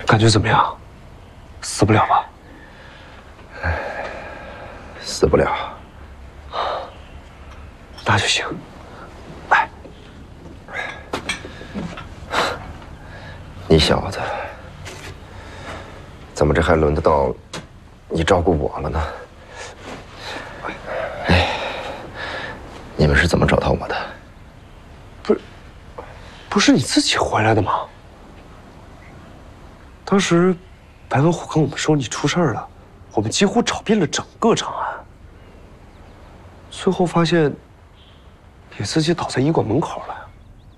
感觉怎么样？死不了吧？ 死不了。 那就行。来， 你小子，怎么这还轮得到你照顾我了呢？哎，你们是怎么找到我的？ 不是你自己回来的吗？当时白老虎跟我们说你出事儿了，我们几乎找遍了整个长安，最后发现你自己倒在医馆门口了。